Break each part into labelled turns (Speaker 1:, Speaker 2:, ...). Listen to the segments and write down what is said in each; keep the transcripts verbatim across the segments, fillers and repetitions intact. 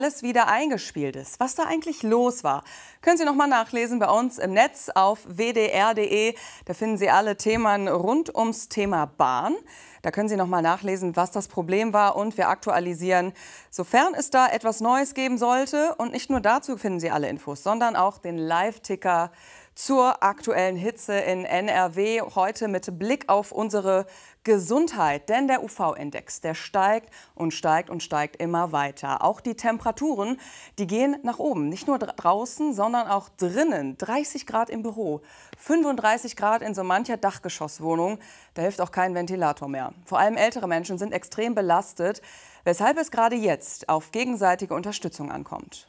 Speaker 1: alles wieder eingespielt ist. Was da eigentlich los war, können Sie noch mal nachlesen bei uns im Netz auf w d r punkt d e. Da finden Sie alle Themen rund ums Thema Bahn. Da können Sie noch mal nachlesen, was das Problem war, und wir aktualisieren, sofern es da etwas Neues geben sollte. Und nicht nur dazu finden Sie alle Infos, sondern auch den Live-Ticker zur aktuellen Hitze in N R W. Heute mit Blick auf unsere Gesundheit. Denn der U V-Index, der steigt und steigt und steigt immer weiter. Auch die Temperaturen, die gehen nach oben. Nicht nur draußen, sondern auch drinnen. dreißig Grad im Büro, fünfunddreißig Grad in so mancher Dachgeschosswohnung. Da hilft auch kein Ventilator mehr. Vor allem ältere Menschen sind extrem belastet, weshalb es gerade jetzt auf gegenseitige Unterstützung ankommt.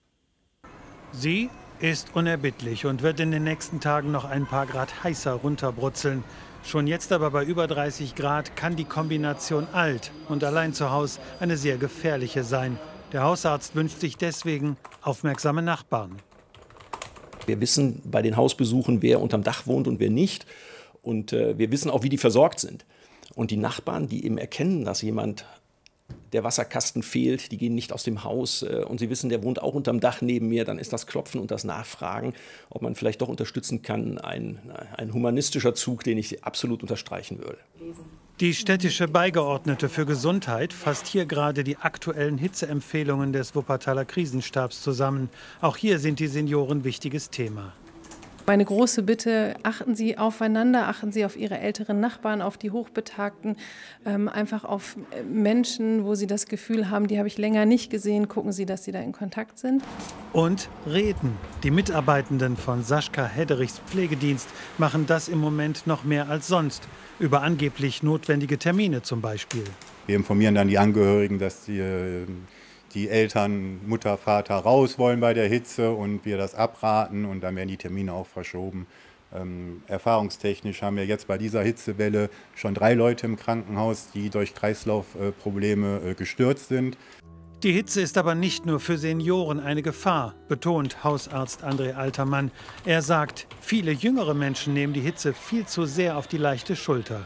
Speaker 2: Sie ist unerbittlich und wird in den nächsten Tagen noch ein paar Grad heißer runterbrutzeln. Schon jetzt aber bei über dreißig Grad kann die Kombination alt und allein zu Hause eine sehr gefährliche sein. Der Hausarzt wünscht sich deswegen aufmerksame Nachbarn.
Speaker 3: Wir wissen bei den Hausbesuchen, wer unterm Dach wohnt und wer nicht. Und äh, wir wissen auch, wie die versorgt sind. Und die Nachbarn, die eben erkennen, dass jemand, der Wasserkasten fehlt, die gehen nicht aus dem Haus äh, und sie wissen, der wohnt auch unterm Dach neben mir, dann ist das Klopfen und das Nachfragen, ob man vielleicht doch unterstützen kann, ein, ein humanistischer Zug, den ich absolut unterstreichen würde.
Speaker 2: Die städtische Beigeordnete für Gesundheit fasst hier gerade die aktuellen Hitzeempfehlungen des Wuppertaler Krisenstabs zusammen. Auch hier sind die Senioren wichtiges Thema.
Speaker 4: Meine große Bitte, achten Sie aufeinander, achten Sie auf Ihre älteren Nachbarn, auf die Hochbetagten, ähm, einfach auf Menschen, wo Sie das Gefühl haben, die habe ich länger nicht gesehen, gucken Sie, dass Sie da in Kontakt sind.
Speaker 2: Und reden. Die Mitarbeitenden von Sascha Hederichs Pflegedienst machen das im Moment noch mehr als sonst. Über angeblich notwendige Termine zum Beispiel.
Speaker 5: Wir informieren dann die Angehörigen, dass die, die Eltern, Mutter, Vater raus wollen bei der Hitze und wir das abraten, und dann werden die Termine auch verschoben. Ähm, erfahrungstechnisch haben wir jetzt bei dieser Hitzewelle schon drei Leute im Krankenhaus, die durch Kreislaufprobleme äh, gestürzt sind.
Speaker 2: Die Hitze ist aber nicht nur für Senioren eine Gefahr, betont Hausarzt André Altermann. Er sagt, viele jüngere Menschen nehmen die Hitze viel zu sehr auf die leichte Schulter.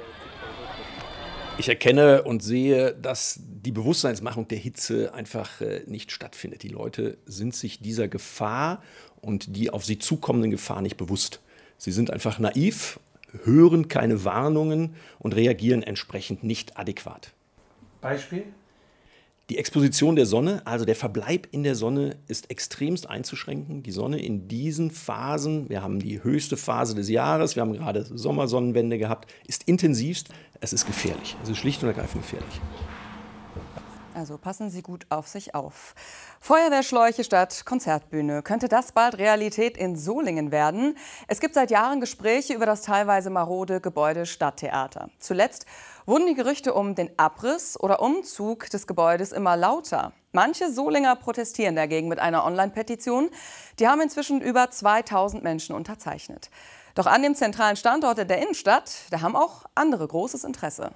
Speaker 3: Ich erkenne und sehe, dass die Bewusstseinsmachung der Hitze einfach äh, nicht stattfindet. Die Leute sind sich dieser Gefahr und die auf sie zukommenden Gefahr nicht bewusst. Sie sind einfach naiv, hören keine Warnungen und reagieren entsprechend nicht adäquat.
Speaker 2: Beispiel?
Speaker 3: Die Exposition der Sonne, also der Verbleib in der Sonne, ist extremst einzuschränken. Die Sonne in diesen Phasen, wir haben die höchste Phase des Jahres, wir haben gerade Sommersonnenwende gehabt, ist intensivst. Es ist gefährlich. Es ist schlicht und ergreifend gefährlich.
Speaker 1: Also passen Sie gut auf sich auf. Feuerwehrschläuche statt Konzertbühne. Könnte das bald Realität in Solingen werden? Es gibt seit Jahren Gespräche über das teilweise marode Gebäude Stadttheater. Zuletzt wurden die Gerüchte um den Abriss oder Umzug des Gebäudes immer lauter. Manche Solinger protestieren dagegen mit einer Online-Petition. Die haben inzwischen über zweitausend Menschen unterzeichnet. Doch an dem zentralen Standort in der Innenstadt, da haben auch andere großes Interesse.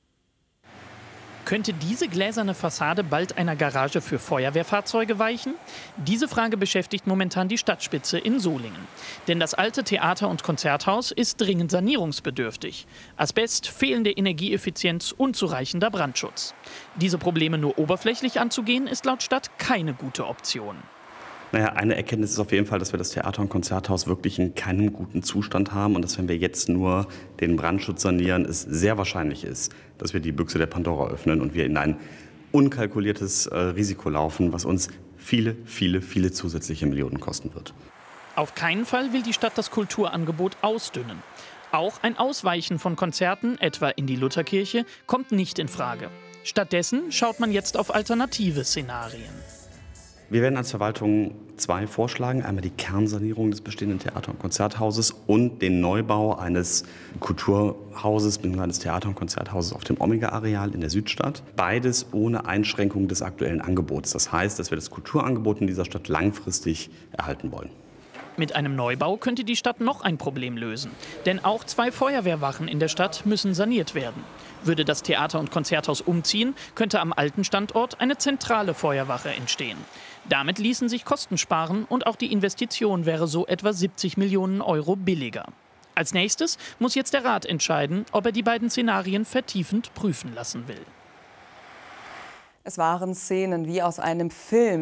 Speaker 6: Könnte diese gläserne Fassade bald einer Garage für Feuerwehrfahrzeuge weichen? Diese Frage beschäftigt momentan die Stadtspitze in Solingen. Denn das alte Theater- und Konzerthaus ist dringend sanierungsbedürftig. Asbest, fehlende Energieeffizienz, unzureichender Brandschutz. Diese Probleme nur oberflächlich anzugehen, ist laut Stadt keine gute Option.
Speaker 7: Naja, eine Erkenntnis ist auf jeden Fall, dass wir das Theater- und Konzerthaus wirklich in keinem guten Zustand haben und dass, wenn wir jetzt nur den Brandschutz sanieren, es sehr wahrscheinlich ist, dass wir die Büchse der Pandora öffnen und wir in ein unkalkuliertes äh, Risiko laufen, was uns viele, viele, viele zusätzliche Millionen kosten wird.
Speaker 6: Auf keinen Fall will die Stadt das Kulturangebot ausdünnen. Auch ein Ausweichen von Konzerten, etwa in die Lutherkirche, kommt nicht in Frage. Stattdessen schaut man jetzt auf alternative Szenarien.
Speaker 7: Wir werden als Verwaltung zwei vorschlagen. Einmal die Kernsanierung des bestehenden Theater- und Konzerthauses und den Neubau eines Kulturhauses bzw. eines Theater- und Konzerthauses auf dem Omega-Areal in der Südstadt. Beides ohne Einschränkung des aktuellen Angebots. Das heißt, dass wir das Kulturangebot in dieser Stadt langfristig erhalten wollen.
Speaker 6: Mit einem Neubau könnte die Stadt noch ein Problem lösen. Denn auch zwei Feuerwehrwachen in der Stadt müssen saniert werden. Würde das Theater- und Konzerthaus umziehen, könnte am alten Standort eine zentrale Feuerwache entstehen. Damit ließen sich Kosten sparen und auch die Investition wäre so etwa siebzig Millionen Euro billiger. Als nächstes muss jetzt der Rat entscheiden, ob er die beiden Szenarien vertiefend prüfen lassen will.
Speaker 1: Es waren Szenen wie aus einem Film.